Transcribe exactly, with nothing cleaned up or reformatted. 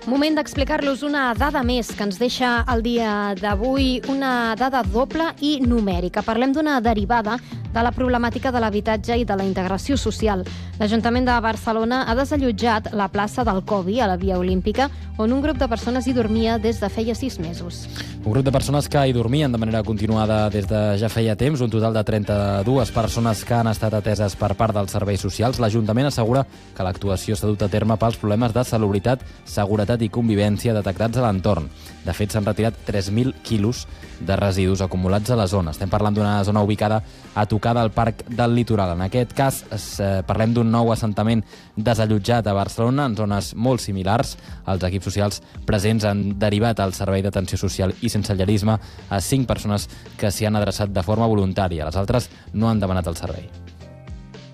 Moment d'explicar-los una dada més que ens deixa el dia d'avui, una dada doble i numèrica. Parlem d'una derivada de la problemàtica de l'habitatge i de la integració social. L'Ajuntament de Barcelona ha desallotjat la plaça del Covi a la Via Olímpica, on un grup de persones hi dormia des de feia sis mesos. Un grup de persones que hi dormien de manera continuada des de ja feia temps, un total de trenta-dues persones que han estat ateses per part dels serveis socials. L'Ajuntament assegura que l'actuació s'ha dut a terme pels problemes de salubritat, seguretat i convivència detectats a l'entorn. De fet, s'han retirat tres mil quilos de residus acumulats a la zona. Estem parlant d'una zona ubicada a tocar del Parc del Litoral. En aquest cas, es, eh, parlem d'un nou assentament desallotjat a Barcelona, en zones molt similars. Els equips socials presents han derivat al Servei d'Atenció Social i Sensellarisme a cinc persones que s'hi han adreçat de forma voluntària. Les altres no han demanat el servei.